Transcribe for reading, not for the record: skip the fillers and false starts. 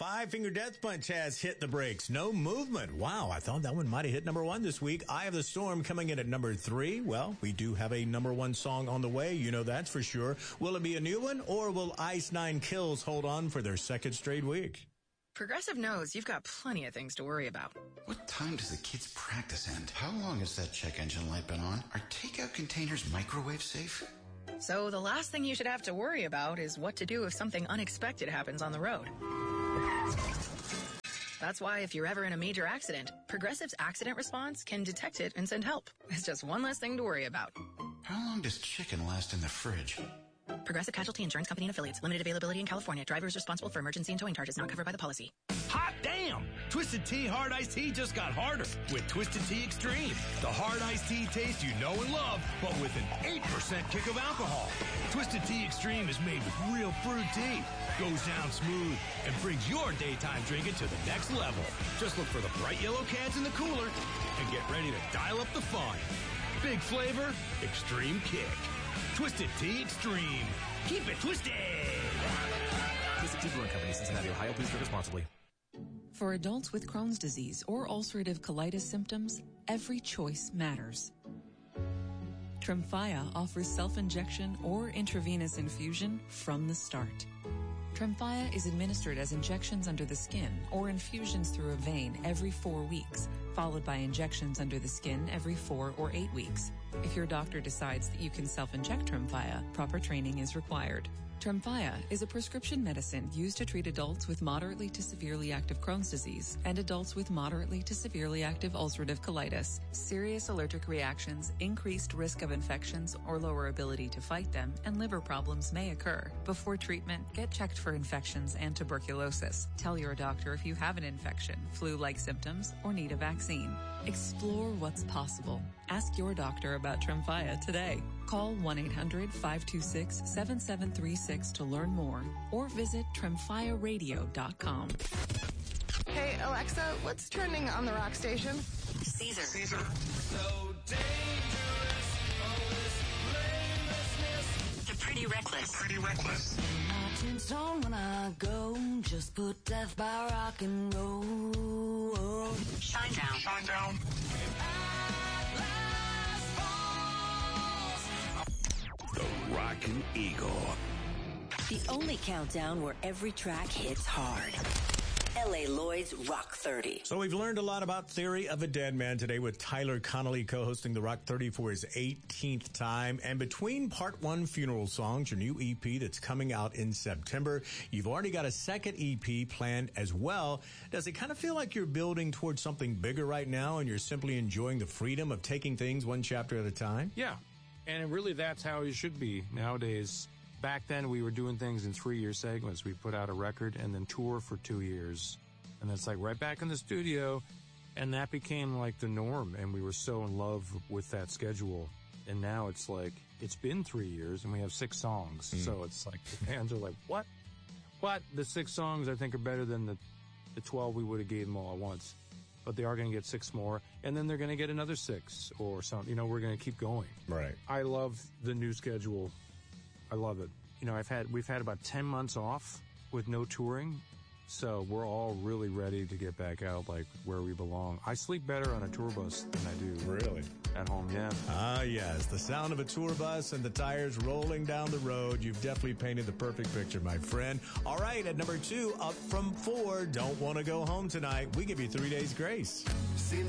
Five Finger Death Punch has hit the brakes. No movement. Wow, I thought that one might have hit number one this week. Eye of the Storm coming in at number 3. Well, we do have a number one song on the way. You know that's for sure. Will it be a new one, or will Ice Nine Kills hold on for their second straight week? Progressive knows you've got plenty of things to worry about. What time does the kids' practice end? How long has that check engine light been on? Are takeout containers microwave safe? So the last thing you should have to worry about is what to do if something unexpected happens on the road. That's why if you're ever in a major accident, Progressive's accident response can detect it and send help. It's just one less thing to worry about. How long does chicken last in the fridge? Progressive Casualty Insurance Company and Affiliates. Limited availability in California. Drivers responsible for emergency and towing charges not covered by the policy. Hot damn! Twisted Tea Hard Iced Tea just got harder with Twisted Tea Extreme. The hard iced tea taste you know and love, but with an 8% kick of alcohol. Twisted Tea Extreme is made with real brewed tea, goes down smooth, and brings your daytime drinking to the next level. Just look for the bright yellow cans in the cooler and get ready to dial up the fun. Big flavor, extreme kick. Twisted Tea Extreme. Keep it twisted! Twisted Tea Brewing Company, Cincinnati, Ohio. Please drink responsibly. For adults with Crohn's disease or ulcerative colitis symptoms, every choice matters. Tremfya offers self-injection or intravenous infusion from the start. Tremfya is administered as injections under the skin or infusions through a vein every 4 weeks, followed by injections under the skin every 4 or 8 weeks. If your doctor decides that you can self-inject Tremfya, proper training is required. Tremfya is a prescription medicine used to treat adults with moderately to severely active Crohn's disease and adults with moderately to severely active ulcerative colitis. Serious allergic reactions, increased risk of infections or lower ability to fight them, and liver problems may occur. Before treatment, get checked for infections and tuberculosis. Tell your doctor if you have an infection, flu-like symptoms, or need a vaccine. Explore what's possible. Ask your doctor about Tremfya today. Call 1-800-526-7736 to learn more or visit tremfyaradio.com. Hey, Alexa, what's trending on the rock station? Caesar. So dangerous, all this blamelessness. The Pretty Reckless. My tombstone when I go, just put death by rock and roll. Shine Down. The Rockin' Eagle. The only countdown where every track hits hard. L.A. Lloyd's Rock 30. So we've learned a lot about Theory of a Dead Man today with Tyler Connolly co-hosting the Rock 30 for his 18th time. And between Part 1 Funeral Songs, your new EP that's coming out in September, you've already got a second EP planned as well. Does it kind of feel like you're building towards something bigger right now and you're simply enjoying the freedom of taking things one chapter at a time? Yeah. And really, that's how it should be nowadays. Back then, we were doing things in 3-year segments. We put out a record and then tour for 2 years. And it's like right back in the studio. And that became like the norm. And we were so in love with that schedule. And now it's like, it's been 3 years and we have 6 songs. So it's like the fans are like, what? What? The 6 songs I think are better than the 12 we would have gave them all at once. But they are going to get 6 more, and then they're going to get another 6 or something. You know, we're going to keep going. Right. I love the new schedule. I love it. You know, we've had about 10 months off with no touring, so we're all really ready to get back out like where we belong. I sleep better on a tour bus than I do Really? at home, yeah. Ah, yes. The sound of a tour bus and the tires rolling down the road. You've definitely painted the perfect picture, my friend. All right, at number 2, up from 4, Don't Want to Go Home Tonight. We give you 3 days grace. Seems